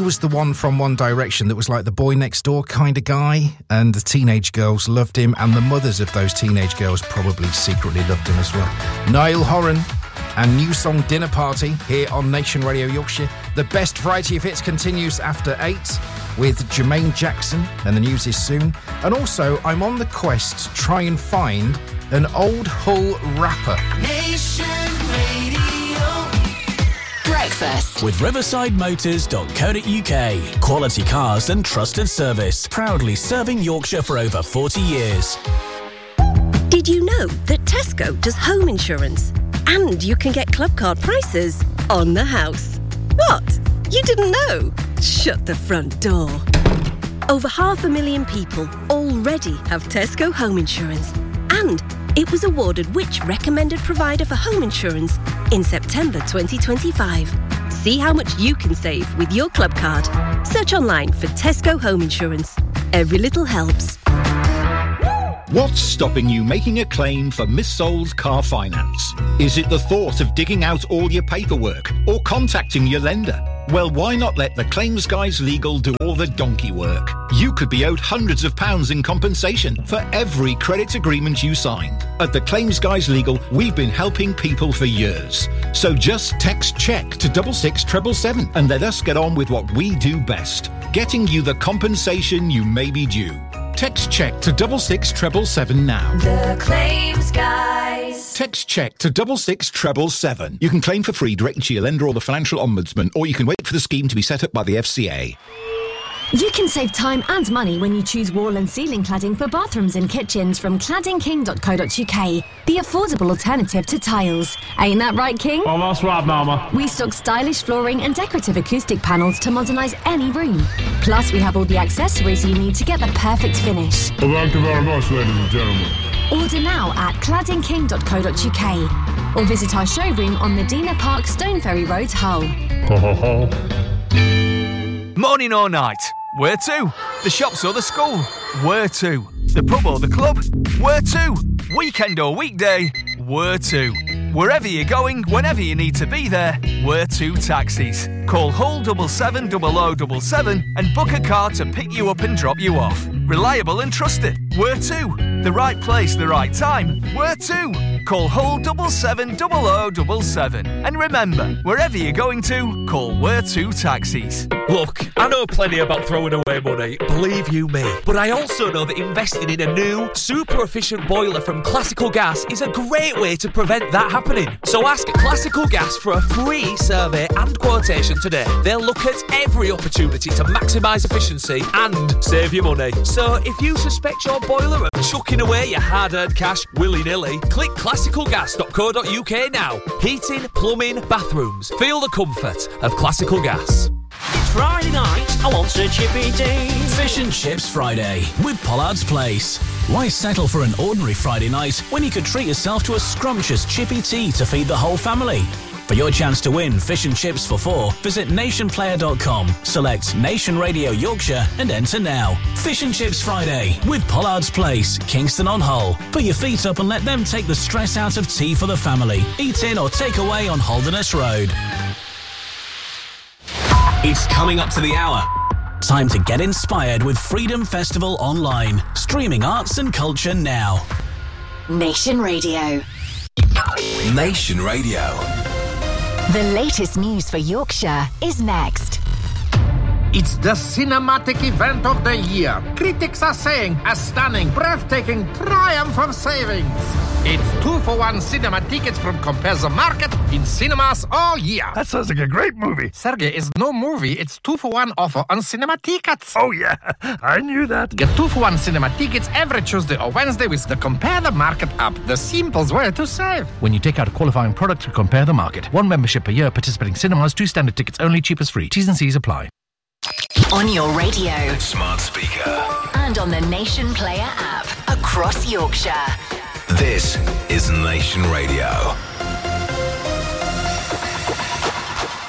was the one from One Direction that was like the boy next door kind of guy, and the teenage girls loved him, and the mothers of those teenage girls probably secretly loved him as well. Niall Horan and new song Dinner Party here on Nation Radio Yorkshire. The best variety of hits continues after 8 with Jermaine Jackson, and the news is soon. And also, I'm on the quest to try and find an old Hull rapper. Nation Radio. Breakfast with riversidemotors.co.uk. Quality cars and trusted service. Proudly serving Yorkshire for over 40 years. Did you know that Tesco does home insurance? And you can get club card prices on the house. What? You didn't know? Shut the front door. Over 500,000 people already have Tesco home insurance. And it was awarded which recommended provider for home insurance in September 2025. See how much you can save with your club card. Search online for Tesco home insurance. Every little helps. What's stopping you making a claim for missold car finance? Is it the thought of digging out all your paperwork or contacting your lender? Well, why not let the Claims Guys Legal do all the donkey work? You could be owed hundreds of pounds in compensation for every credit agreement you signed. At the Claims Guys Legal, we've been helping people for years. So just text CHECK to 66777 and let us get on with what we do best, getting you the compensation you may be due. Text CHECK to 66777 now. The Claims Guys. Text CHECK to 66777. You can claim for free directly to your lender or the Financial Ombudsman, or you can wait for the scheme to be set up by the FCA. You can save time and money when you choose wall and ceiling cladding for bathrooms and kitchens from claddingking.co.uk, the affordable alternative to tiles. Ain't that right, King? Oh, that's right, Mama. We stock stylish flooring and decorative acoustic panels to modernise any room. Plus, we have all the accessories you need to get the perfect finish. Well, thank you very much, ladies and gentlemen. Order now at claddingking.co.uk or visit our showroom on Medina Park, Stoneferry Road, Hull. Morning or night? Where to? The shops or the school? Where to? The pub or the club? Where to? Weekend or weekday? Where to? Wherever you're going, whenever you need to be there, Where to Taxis. Call Hull 770077 and book a car to pick you up and drop you off. Reliable and trusted. Where to? The right place, the right time. Where to? Call Hull 770077. And remember, wherever you're going to, call Where to Taxis. Look, I know plenty about throwing away money, believe you me. But I also know that investing in a new, super efficient boiler from Classical Gas is a great way to prevent that happening. So ask Classical Gas for a free survey and quotation today. They'll look at every opportunity to maximise efficiency and save you money. So if you suspect your boiler of chucking away your hard-earned cash willy-nilly, click classicalgas.co.uk now. Heating, plumbing, bathrooms. Feel the comfort of Classical Gas. It's Friday night, I want a chippy tea. Fish and Chips Friday with Pollard's Place. Why settle for an ordinary Friday night when you could treat yourself to a scrumptious chippy tea to feed the whole family? For your chance to win fish and chips for 4, visit nationplayer.com, select Nation Radio Yorkshire and enter now. Fish and Chips Friday with Pollard's Place, Kingston on Hull. Put your feet up and let them take the stress out of tea for the family. Eat in or take away on Holderness Road. It's coming up to the hour. Time to get inspired with Freedom Festival Online. Streaming arts and culture now. Nation Radio. Nation Radio. The latest news for Yorkshire is next. It's the cinematic event of the year. Critics are saying a stunning, breathtaking triumph of savings. It's 2-for-1 cinema tickets from Compare the Market in cinemas all year. That sounds like a great movie. Sergey, it's no movie. It's 2-for-1 offer on cinema tickets. Oh, yeah. I knew that. Get 2-for-1 cinema tickets every Tuesday or Wednesday with the Compare the Market app. The simplest way to save. When you take out a qualifying product to Compare the Market. 1 membership per year, participating cinemas, 2 standard tickets only, cheapest free. T's and C's apply. On your radio. Smart speaker. And on the Nation Player app. Across Yorkshire. This is Nation Radio. The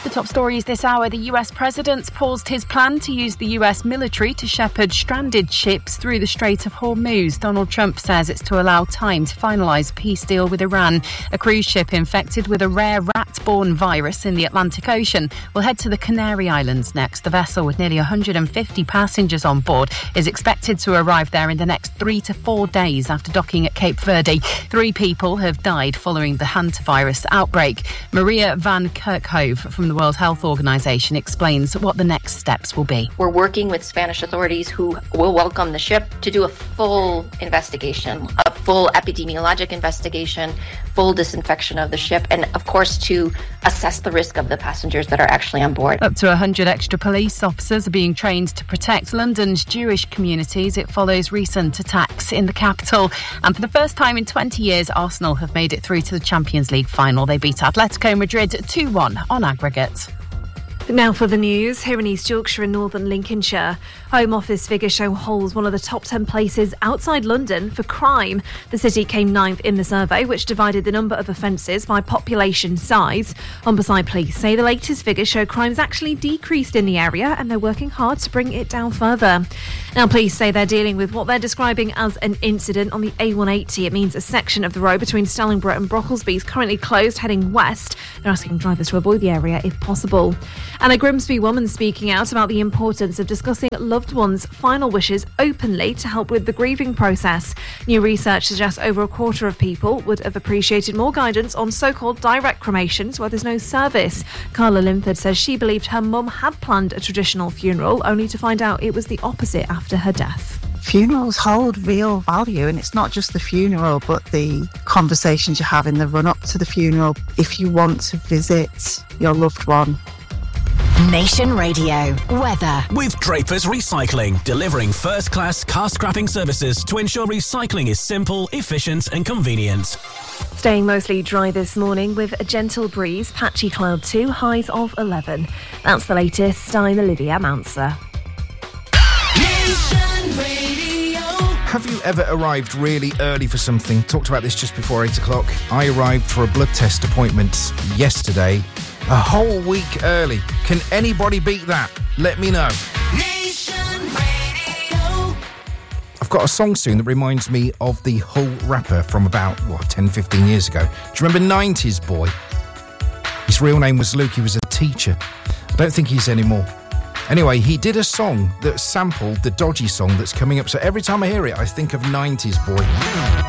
top stories this hour. The US president's paused his plan to use the US military to shepherd stranded ships through the Strait of Hormuz. Donald Trump says it's to allow time to finalise a peace deal with Iran. A cruise ship infected with a rare rat-borne virus in the Atlantic Ocean will head to the Canary Islands next. The vessel, with nearly 150 passengers on board, is expected to arrive there in the next 3 to 4 days after docking at Cape Verde. 3 people have died following the hantavirus outbreak. Maria van Kerkhove from the World Health Organization explains what the next steps will be. We're working with Spanish authorities who will welcome the ship to do a full investigation, a full epidemiologic investigation, full disinfection of the ship, and of course to assess the risk of the passengers that are actually on board. Up to 100 extra police officers are being trained to protect London's Jewish communities. It follows recent attacks in the capital. And for the first time in 20 years, Arsenal have made it through to the Champions League final. They beat Atletico Madrid 2-1 on aggregate. Now for the news, here in East Yorkshire and Northern Lincolnshire. Home Office figures show Hull's one of the top 10 places outside London for crime. The city came 9th in the survey, which divided the number of offences by population size. Humberside Police say the latest figures show crime's actually decreased in the area and they're working hard to bring it down further. Now police say they're dealing with what they're describing as an incident on the A180. It means a section of the road between Stallingborough and Brocklesby is currently closed heading west. They're asking drivers to avoid the area if possible. And a Grimsby woman speaking out about the importance of discussing loved ones' final wishes openly to help with the grieving process. New research suggests over a quarter of people would have appreciated more guidance on so-called direct cremations where there's no service. Carla Linford says she believed her mum had planned a traditional funeral, only to find out it was the opposite after her death. Funerals hold real value, and it's not just the funeral but the conversations you have in the run-up to the funeral if you want to visit your loved one. Nation Radio weather with Draper's Recycling, delivering first-class car scrapping services to ensure recycling is simple, efficient and convenient. Staying mostly dry this morning with a gentle breeze, patchy cloud too, highs of 11. That's the latest. I'm Olivia Manser. Have you ever arrived really early for something? Talked about this just before 8 o'clock. I arrived for a blood test appointment yesterday, a whole week early. Can anybody beat that? Let me know. I've got a song soon that reminds me of the Hull rapper from about, 10, 15 years ago. Do you remember 90s Boy? His real name was Luke. He was a teacher. I don't think he's anymore. Anyway, he did a song that sampled the Dodgy song that's coming up. So every time I hear it, I think of 90s Boy.